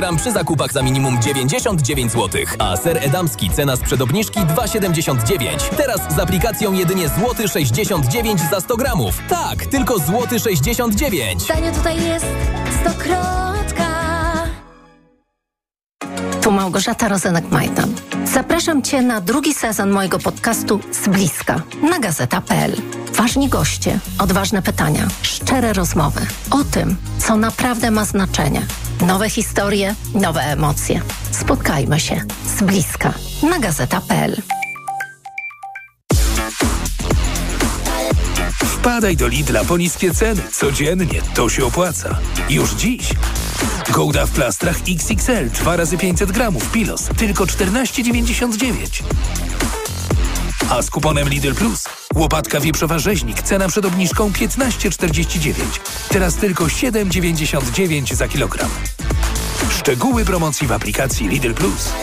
przy zakupach za minimum 99 zł. A ser edamski cena sprzed obniżki 2,79. Teraz z aplikacją jedynie złoty 69 za 100 gramów. Tak, tylko złoty 69. Tanio tutaj jest stokrotka. Tu Małgorzata Rozenek-Majdan. Zapraszam Cię na drugi sezon mojego podcastu Z bliska na gazeta.pl. Ważni goście, odważne pytania, szczere rozmowy o tym, co naprawdę ma znaczenie. Nowe historie, nowe emocje. Spotkajmy się z bliska na gazeta.pl. Wpadaj do Lidla po niskie ceny. Codziennie to się opłaca. Już dziś. Gouda w plastrach XXL 2 razy 500 gramów Pilos. Tylko 14,99. A z kuponem Lidl Plus łopatka wieprzowa rzeźnik. Cena przed obniżką 15,49. Teraz tylko 7,99 za kilogram. Szczegóły promocji w aplikacji Lidl Plus.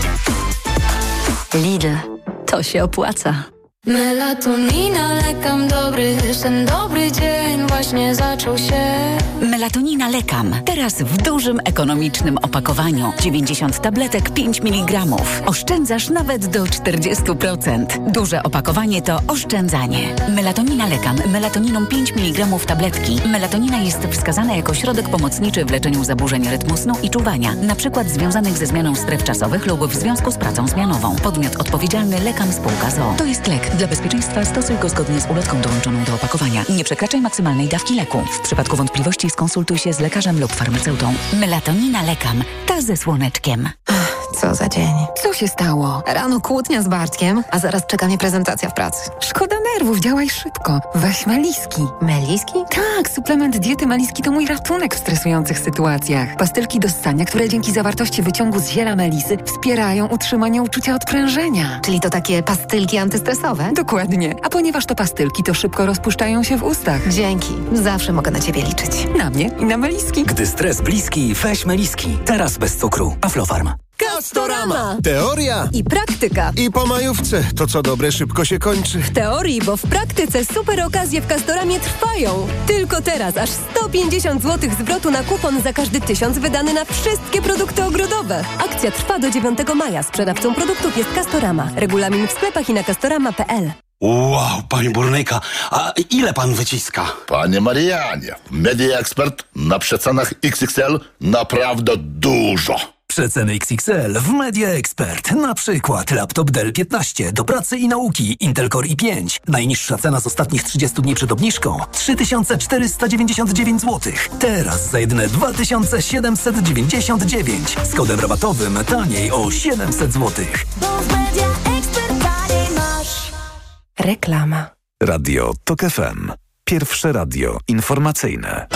Lidl. To się opłaca. Melatonina, lekam dobry sen, dobry dzień właśnie zaczął się. Melatonina Lekam. Teraz w dużym, ekonomicznym opakowaniu. 90 tabletek, 5 mg. Oszczędzasz nawet do 40%. Duże opakowanie to oszczędzanie. Melatonina Lekam. Melatoniną 5 mg tabletki. Melatonina jest wskazana jako środek pomocniczy w leczeniu zaburzeń rytmu snu i czuwania, na przykład związanych ze zmianą stref czasowych lub w związku z pracą zmianową. Podmiot odpowiedzialny Lekam Spółka z o.o. To jest lek. Dla bezpieczeństwa stosuj go zgodnie z ulotką dołączoną do opakowania. Nie przekraczaj maksymalnej dawki leku. W przypadku wątpliwości skonsultuj się z lekarzem lub farmaceutą. Melatonina Lekam. Ta ze słoneczkiem. Co za dzień. Co się stało? Rano kłótnia z Bartkiem, a zaraz czeka mnie prezentacja w pracy. Szkoda nerwów, działaj szybko. Weź Meliski. Meliski? Tak, suplement diety Meliski to mój ratunek w stresujących sytuacjach. Pastylki do ssania, które dzięki zawartości wyciągu z ziela melisy wspierają utrzymanie uczucia odprężenia. Czyli to takie pastylki antystresowe? Dokładnie. A ponieważ to pastylki, to szybko rozpuszczają się w ustach. Dzięki. Zawsze mogę na Ciebie liczyć. Na mnie i na Meliski. Gdy stres bliski, weź Meliski. Teraz bez cukru. Aflofarm. Castorama. Teoria i praktyka. I po majówce. To co dobre szybko się kończy. W teorii, bo w praktyce super okazje w Castoramie trwają. Tylko teraz aż 150 zł zwrotu na kupon za każdy 1000 wydany na wszystkie produkty ogrodowe. Akcja trwa do 9 maja. Sprzedawcą produktów jest Castorama. Regulamin w sklepach i na castorama.pl. Wow, panie burnyka, a ile pan wyciska? Panie Marianie, Media Expert na przecenach XXL naprawdę dużo. Przeceny XXL w Media Expert. Na przykład laptop Dell 15 do pracy i nauki Intel Core i5. Najniższa cena z ostatnich 30 dni przed obniżką 3499 zł. Teraz za jedyne 2799. Z kodem rabatowym taniej o 700 zł. Bo w Media Expert taniej masz. Reklama. Radio TOK FM. Pierwsze radio informacyjne.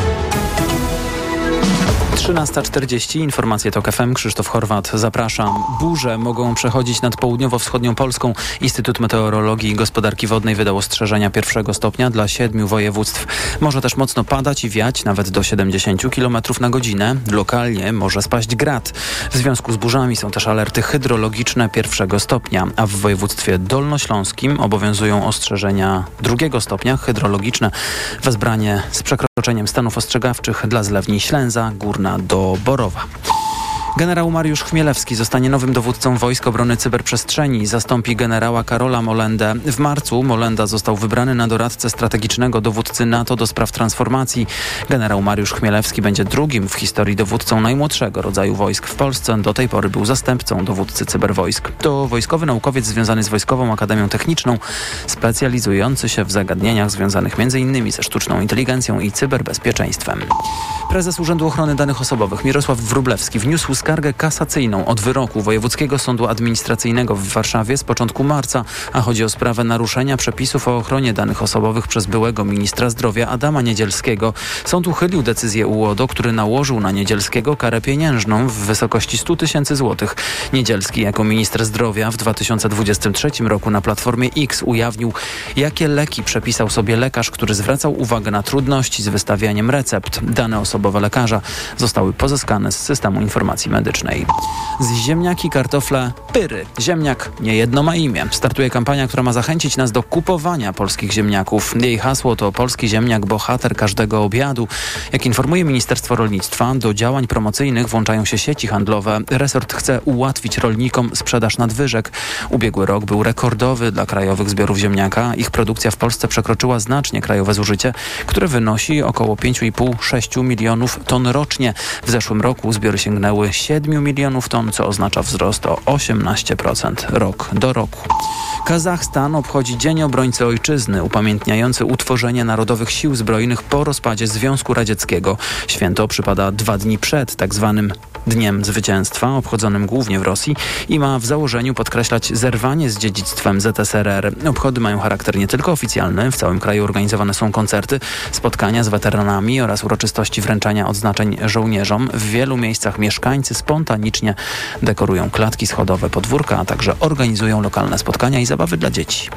13:40. Informacje TOK FM. Krzysztof Horwat. Zapraszam. Burze mogą przechodzić nad południowo-wschodnią Polską. Instytut Meteorologii i Gospodarki Wodnej wydał ostrzeżenia 1. stopnia dla 7 województw. Może też mocno padać i wiać, nawet do 70 km na godzinę. Lokalnie może spaść grad. W związku z burzami są też alerty hydrologiczne 1. stopnia, a w województwie dolnośląskim obowiązują ostrzeżenia 2. stopnia hydrologiczne. Wezbranie z przekroczeniem stanów ostrzegawczych dla zlewni Ślęza, Górna do Borowa. Generał Mariusz Chmielewski zostanie nowym dowódcą Wojsk Obrony Cyberprzestrzeni. Zastąpi generała Karola Molendę. W marcu Molenda został wybrany na doradcę strategicznego dowódcy NATO do spraw transformacji. Generał Mariusz Chmielewski będzie drugim w historii dowódcą najmłodszego rodzaju wojsk w Polsce. Do tej pory był zastępcą dowódcy cyberwojsk. To wojskowy naukowiec związany z Wojskową Akademią Techniczną, specjalizujący się w zagadnieniach związanych m.in. ze sztuczną inteligencją i cyberbezpieczeństwem. Prezes Urzędu Ochrony Danych Osobowych Mirosław Wróblewski wniósł skargę kasacyjną od wyroku Wojewódzkiego Sądu Administracyjnego w Warszawie z początku marca, a chodzi o sprawę naruszenia przepisów o ochronie danych osobowych przez byłego ministra zdrowia Adama Niedzielskiego. Sąd uchylił decyzję UODO, który nałożył na Niedzielskiego karę pieniężną w wysokości 100 000 złotych. Niedzielski jako minister zdrowia w 2023 roku na Platformie X ujawnił, jakie leki przepisał sobie lekarz, który zwracał uwagę na trudności z wystawianiem recept. Dane osobowe lekarza zostały pozyskane z systemu informacji pomocy medycznej. Z ziemniaki, kartofle, pyry. Ziemniak niejedno ma imię. Startuje kampania, która ma zachęcić nas do kupowania polskich ziemniaków. Jej hasło to polski ziemniak, bohater każdego obiadu. Jak informuje Ministerstwo Rolnictwa, do działań promocyjnych włączają się sieci handlowe. Resort chce ułatwić rolnikom sprzedaż nadwyżek. Ubiegły rok był rekordowy dla krajowych zbiorów ziemniaka. Ich produkcja w Polsce przekroczyła znacznie krajowe zużycie, które wynosi około 5,5-6 milionów ton rocznie. W zeszłym roku zbiory sięgnęły 7 milionów ton, co oznacza wzrost o 18% rok do roku. Kazachstan obchodzi Dzień Obrońcy Ojczyzny, upamiętniający utworzenie Narodowych Sił Zbrojnych po rozpadzie Związku Radzieckiego. Święto przypada 2 dni przed tak zwanym Dniem Zwycięstwa, obchodzonym głównie w Rosji i ma w założeniu podkreślać zerwanie z dziedzictwem ZSRR. Obchody mają charakter nie tylko oficjalny. W całym kraju organizowane są koncerty, spotkania z weteranami oraz uroczystości wręczania odznaczeń żołnierzom. W wielu miejscach mieszkańcy spontanicznie dekorują klatki schodowe, podwórka, a także organizują lokalne spotkania i zabawy dla dzieci.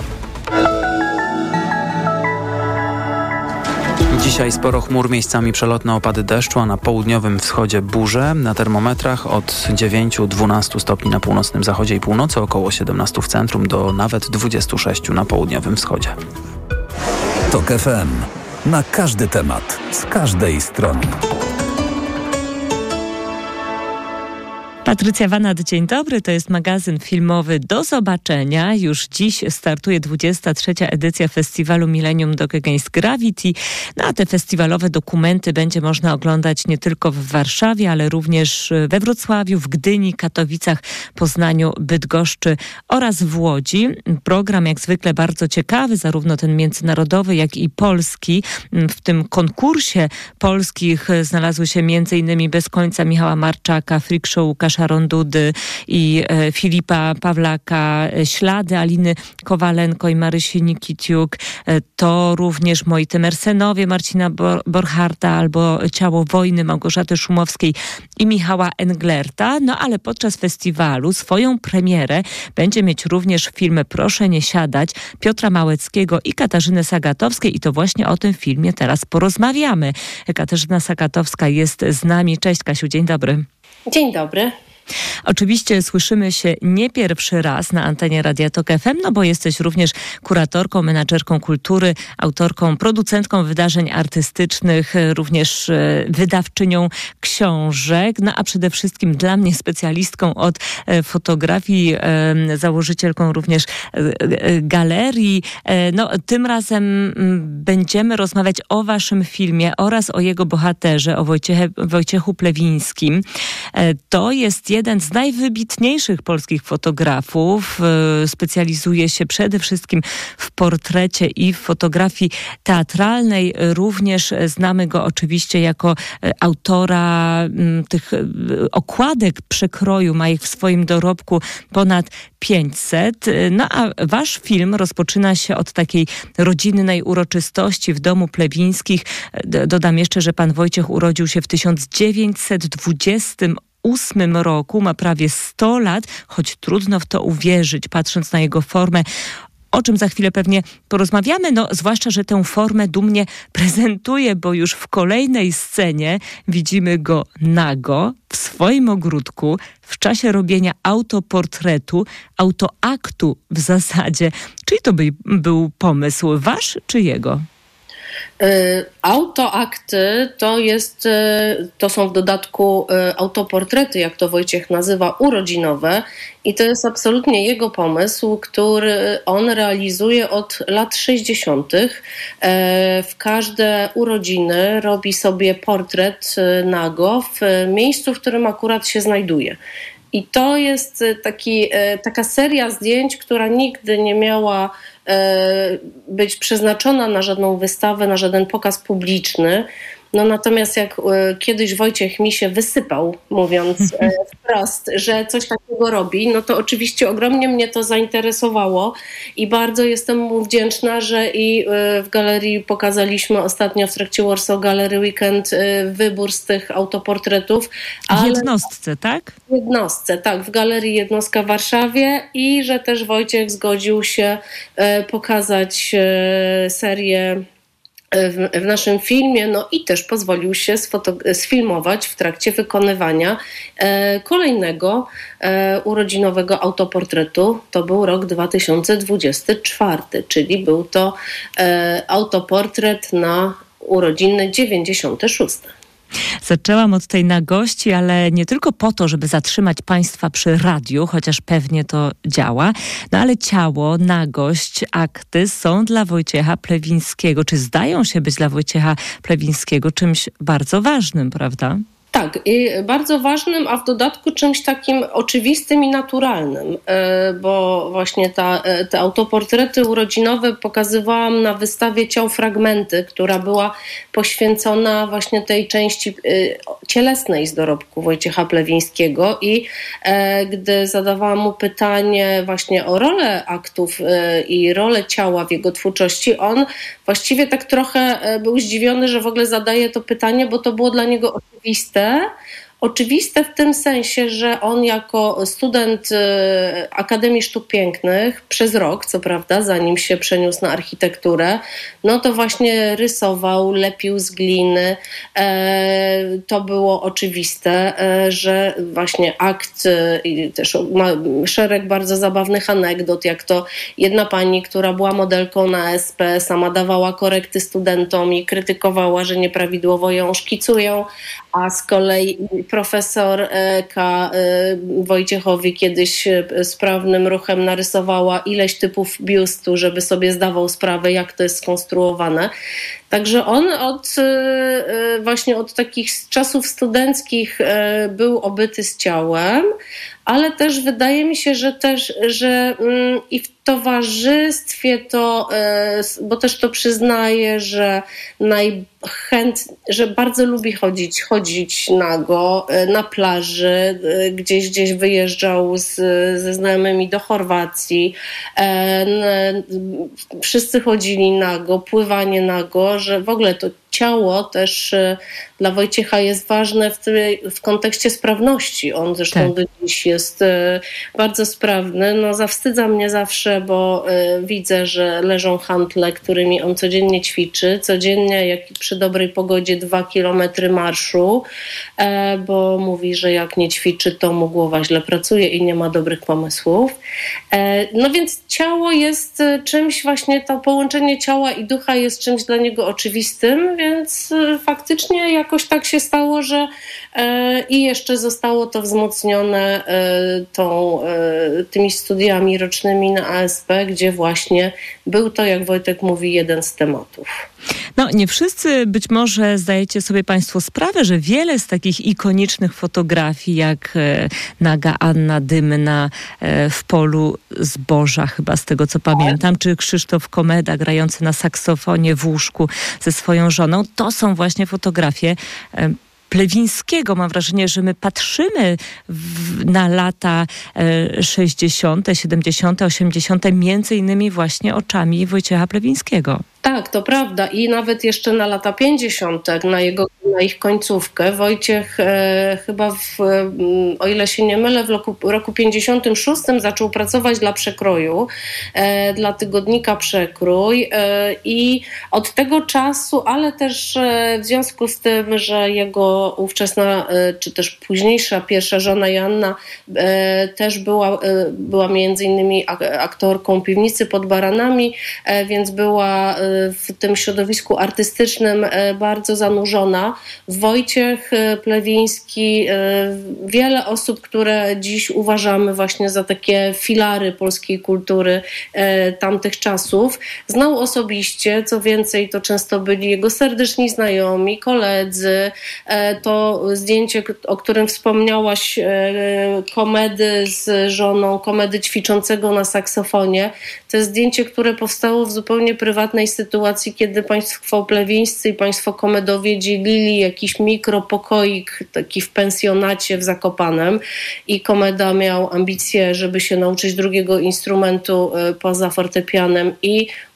Dzisiaj sporo chmur, miejscami przelotne opady deszczu, a na południowym wschodzie burze. Na termometrach od 9-12 stopni na północnym zachodzie i północy, około 17 w centrum do nawet 26 na południowym wschodzie. TOK FM. Na każdy temat, z każdej strony. Patrycja Wanat, dzień dobry. To jest magazyn filmowy Do zobaczenia. Już dziś startuje 23. edycja festiwalu Millennium Dog Against Gravity. No a te festiwalowe dokumenty będzie można oglądać nie tylko w Warszawie, ale również we Wrocławiu, w Gdyni, Katowicach, Poznaniu, Bydgoszczy oraz w Łodzi. Program jak zwykle bardzo ciekawy, zarówno ten międzynarodowy, jak i polski. W tym konkursie polskich znalazły się m.in. Bez końca Michała Marczaka, Freak Show Łukasza Rondudy i Filipa Pawlaka, Ślady Aliny Kowalenko i Marysi Nikitiuk. To również Moi Temersenowie Marcina Borcharta albo Ciało wojny Małgorzaty Szumowskiej i Michała Englerta. No ale podczas festiwalu swoją premierę będzie mieć również film Proszę nie siadać Piotra Małeckiego i Katarzyny Sagatowskiej i to właśnie o tym filmie teraz porozmawiamy. Katarzyna Sagatowska jest z nami. Cześć Kasiu, dzień dobry. Dzień dobry. Oczywiście słyszymy się nie pierwszy raz na antenie Radia TOK FM, no bo jesteś również kuratorką, menadżerką kultury, autorką, producentką wydarzeń artystycznych, również wydawczynią książek, no a przede wszystkim dla mnie specjalistką od fotografii, założycielką również galerii. No, tym razem będziemy rozmawiać o waszym filmie oraz o jego bohaterze, o Wojciechu Plewińskim. To jest jeden z najwybitniejszych polskich fotografów. Specjalizuje się przede wszystkim w portrecie i w fotografii teatralnej. Również znamy go oczywiście jako autora tych okładek przekroju. Ma ich w swoim dorobku ponad 500. No a wasz film rozpoczyna się od takiej rodzinnej uroczystości w domu Plewińskich. Dodam jeszcze, że pan Wojciech urodził się w 1928 roku, ma prawie 100 lat, choć trudno w to uwierzyć, patrząc na jego formę, o czym za chwilę pewnie porozmawiamy, no zwłaszcza, że tę formę dumnie prezentuje, bo już w kolejnej scenie widzimy go nago, w swoim ogródku, w czasie robienia autoportretu, autoaktu w zasadzie. Czyli to był pomysł wasz czy jego? Autoakty to są w dodatku autoportrety, jak to Wojciech nazywa, urodzinowe i to jest absolutnie jego pomysł, który on realizuje od lat 60. W każde urodziny robi sobie portret nago w miejscu, w którym akurat się znajduje. I to jest taka seria zdjęć, która nigdy nie miała być przeznaczona na żadną wystawę, na żaden pokaz publiczny. No natomiast jak kiedyś Wojciech mi się wysypał, mówiąc wprost, że coś takiego robi, no to oczywiście ogromnie mnie to zainteresowało i bardzo jestem mu wdzięczna, że i w galerii pokazaliśmy ostatnio w trakcie Warsaw Gallery Weekend wybór z tych autoportretów. W jednostce, tak? W jednostce, tak, w Galerii Jednostka w Warszawie i że też Wojciech zgodził się pokazać serię w naszym filmie, no i też pozwolił się sfilmować w trakcie wykonywania kolejnego urodzinowego autoportretu. To był rok 2024, czyli był to autoportret na urodziny 96. Zaczęłam od tej nagości, ale nie tylko po to, żeby zatrzymać Państwa przy radiu, chociaż pewnie to działa, no ale ciało, nagość, akty są dla Wojciecha Plewińskiego, czy zdają się być dla Wojciecha Plewińskiego czymś bardzo ważnym, prawda? Tak, i bardzo ważnym, a w dodatku czymś takim oczywistym i naturalnym, bo właśnie te autoportrety urodzinowe pokazywałam na wystawie Ciał Fragmenty, która była poświęcona właśnie tej części cielesnej z dorobku Wojciecha Plewińskiego i gdy zadawałam mu pytanie właśnie o rolę aktów i rolę ciała w jego twórczości, on właściwie tak trochę był zdziwiony, że w ogóle zadaje to pytanie, bo to było dla niego oczywiste w tym sensie, że on jako student Akademii Sztuk Pięknych przez rok, co prawda, zanim się przeniósł na architekturę, no to właśnie rysował, lepił z gliny. To było oczywiste, że właśnie akt i też ma szereg bardzo zabawnych anegdot, jak to jedna pani, która była modelką na SP, sama dawała korekty studentom i krytykowała, że nieprawidłowo ją szkicują, a z kolei profesor K. Wojciechowi kiedyś sprawnym ruchem narysowała ileś typów biustu, żeby sobie zdawał sprawę, jak to jest skonstruowane. Także on właśnie od takich czasów studenckich był obyty z ciałem, ale też wydaje mi się, że i w towarzystwie to, bo też to przyznaję, że że bardzo lubi chodzić nago na plaży, gdzieś wyjeżdżał ze znajomymi do Chorwacji. Wszyscy chodzili nago, pływanie nago, że w ogóle to ciało też dla Wojciecha jest ważne w kontekście sprawności. On zresztą do dziś jest bardzo sprawny. No, zawstydza mnie zawsze, bo widzę, że leżą hantle, którymi on codziennie ćwiczy. Codziennie, jak przy dobrej pogodzie, 2 kilometry marszu, bo mówi, że jak nie ćwiczy, to mu głowa źle pracuje i nie ma dobrych pomysłów. No więc ciało jest czymś właśnie, to połączenie ciała i ducha jest czymś dla niego oczywistym, więc faktycznie jakoś tak się stało, że i jeszcze zostało to wzmocnione tymi studiami rocznymi na ASP, gdzie właśnie był to, jak Wojtek mówi, jeden z tematów. No, nie wszyscy być może zdajecie sobie Państwo sprawę, że wiele z takich ikonicznych fotografii, jak naga Anna Dymna w polu zboża, chyba z tego co pamiętam, czy Krzysztof Komeda grający na saksofonie w łóżku ze swoją żoną, to są właśnie fotografie Plewińskiego. Mam wrażenie, że my patrzymy na lata 60., 70., 80., między innymi właśnie oczami Wojciecha Plewińskiego. Tak, to prawda. I nawet jeszcze na lata 50., na ich końcówkę, Wojciech chyba, o ile się nie mylę, w roku 56 zaczął pracować dla Przekroju, dla tygodnika Przekrój i od tego czasu, ale też w związku z tym, że jego ówczesna, czy też późniejsza pierwsza żona Joanna też była między innymi aktorką Piwnicy pod Baranami, więc była w tym środowisku artystycznym bardzo zanurzona. Wojciech Plewiński, wiele osób, które dziś uważamy właśnie za takie filary polskiej kultury tamtych czasów, znał osobiście. Co więcej, to często byli jego serdeczni znajomi, koledzy. To zdjęcie, o którym wspomniałaś, Komedy z żoną, Komedy ćwiczącego na saksofonie, to jest zdjęcie, które powstało w zupełnie prywatnej sytuacji, kiedy państwo plewińscy i państwo Komedowie dzielili jakiś mikropokoik taki w pensjonacie w Zakopanem i Komeda miał ambicje, żeby się nauczyć drugiego instrumentu poza fortepianem i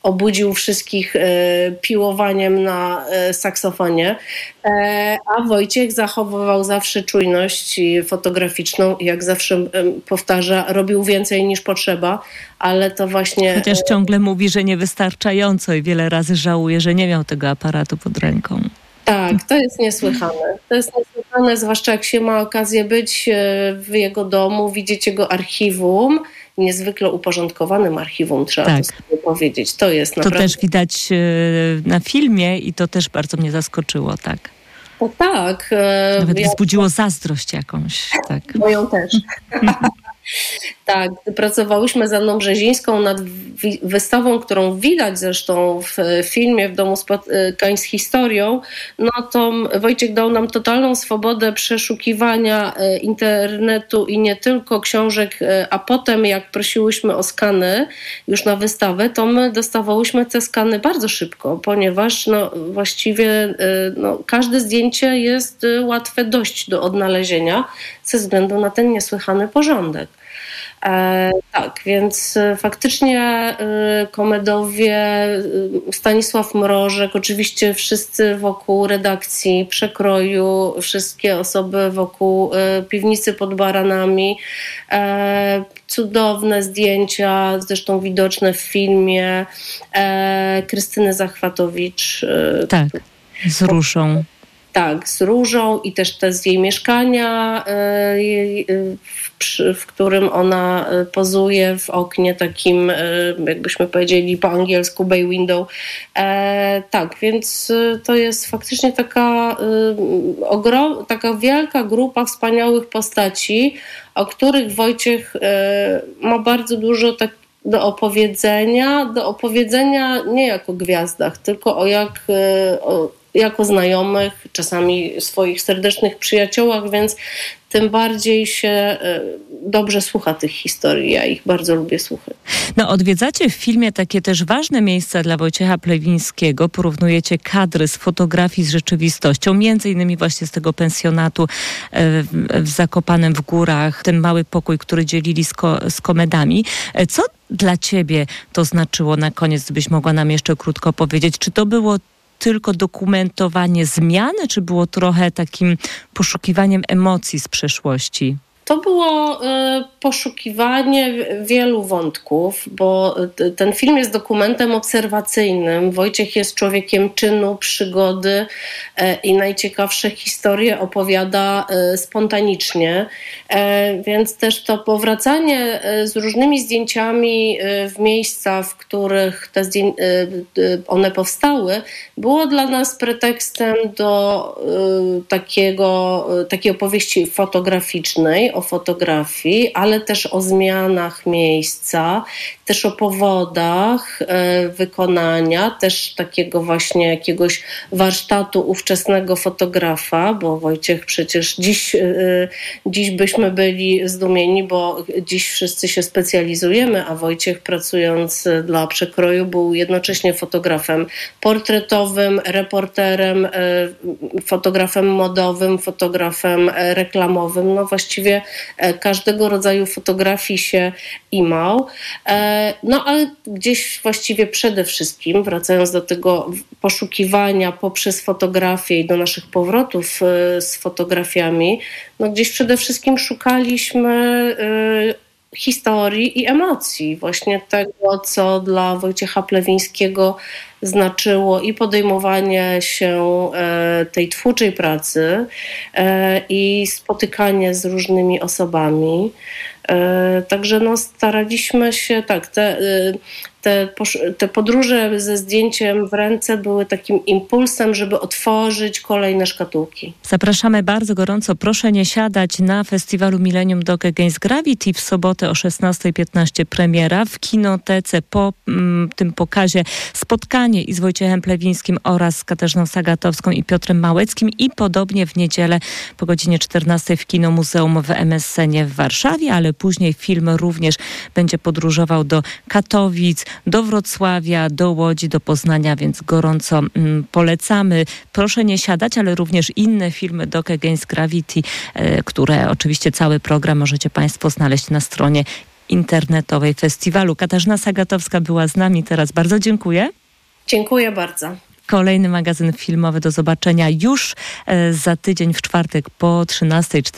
obudził wszystkich piłowaniem na saksofonie, a Wojciech zachowywał zawsze czujność fotograficzną i jak zawsze powtarza, robił więcej niż potrzeba, ale to właśnie... Chociaż ciągle mówi, że niewystarczająco i wiele razy żałuje, że nie miał tego aparatu pod ręką. Tak, to jest niesłychane. To jest niesłychane, zwłaszcza jak się ma okazję być w jego domu, widzieć jego archiwum, niezwykle uporządkowanym archiwum, trzeba to sobie powiedzieć. To jest naprawdę... To też widać na filmie i to też bardzo mnie zaskoczyło, tak. No tak. Nawet wzbudziło zazdrość jakąś. Tak. Moją też. Tak, pracowałyśmy z Anną Brzezińską nad wystawą, którą widać zresztą w filmie W domu spotkań z historią, no to Wojciech dał nam totalną swobodę przeszukiwania internetu i nie tylko książek, a potem jak prosiłyśmy o skany już na wystawę, to my dostawałyśmy te skany bardzo szybko, ponieważ właściwie każde zdjęcie jest łatwe dość do odnalezienia ze względu na ten niesłychany porządek. Tak, więc faktycznie komedowie, Stanisław Mrożek, oczywiście wszyscy wokół redakcji Przekroju, wszystkie osoby wokół Piwnicy pod Baranami, cudowne zdjęcia, zresztą widoczne w filmie Krystyny Zachwatowicz. Tak, z różą. Tak, z różą i też te z jej mieszkania, w którym ona pozuje w oknie takim, jakbyśmy powiedzieli po angielsku, bay window. Tak, więc to jest faktycznie taka wielka grupa wspaniałych postaci, o których Wojciech ma bardzo dużo do opowiedzenia nie jako gwiazdach, tylko jako znajomych, czasami swoich serdecznych przyjaciołach, więc tym bardziej się dobrze słucha tych historii. Ja ich bardzo lubię słuchać. Odwiedzacie w filmie takie też ważne miejsca dla Wojciecha Plewińskiego. Porównujecie kadry z fotografii z rzeczywistością, między innymi właśnie z tego pensjonatu w Zakopanem w Górach, ten mały pokój, który dzielili z komedami. Co dla ciebie to znaczyło na koniec, gdybyś mogła nam jeszcze krótko powiedzieć? Czy to było tylko dokumentowanie zmiany, czy było trochę takim poszukiwaniem emocji z przeszłości? To było poszukiwanie wielu wątków, bo ten film jest dokumentem obserwacyjnym. Wojciech jest człowiekiem czynu, przygody i najciekawsze historie opowiada spontanicznie, więc też to powracanie z różnymi zdjęciami w miejsca, w których one powstały, było dla nas pretekstem do takiej opowieści fotograficznej, o fotografii, ale też o zmianach miejsca, też o powodach wykonania, też takiego właśnie jakiegoś warsztatu ówczesnego fotografa, bo Wojciech przecież dziś byśmy byli zdumieni, bo dziś wszyscy się specjalizujemy, a Wojciech pracując dla Przekroju był jednocześnie fotografem portretowym, reporterem, fotografem modowym, fotografem reklamowym, właściwie każdego rodzaju fotografii się imał. Ale gdzieś właściwie przede wszystkim, wracając do tego poszukiwania poprzez fotografię i do naszych powrotów z fotografiami, gdzieś przede wszystkim szukaliśmy historii i emocji. Właśnie tego, co dla Wojciecha Plewińskiego znaczyło i podejmowanie się tej twórczej pracy i spotykanie z różnymi osobami. Także staraliśmy się, te podróże ze zdjęciem w ręce były takim impulsem, żeby otworzyć kolejne szkatułki. Zapraszamy bardzo gorąco. Proszę nie siadać na festiwalu Millennium Dog Against Gravity. W sobotę o 16:15 premiera. W kinotece po tym pokazie spotkanie i z Wojciechem Plewińskim oraz z Katarzyną Sagatowską i Piotrem Małeckim i podobnie w niedzielę po godzinie 14 w Kino Muzeum w MSC-nie w Warszawie, ale później film również będzie podróżował do Katowic, do Wrocławia, do Łodzi, do Poznania, więc gorąco polecamy. Proszę nie siadać, ale również inne filmy Dog Against Gravity, które oczywiście cały program możecie Państwo znaleźć na stronie internetowej festiwalu. Katarzyna Sagatowska była z nami teraz. Bardzo dziękuję. Dziękuję bardzo. Kolejny magazyn filmowy do zobaczenia już za tydzień w czwartek po 13:40.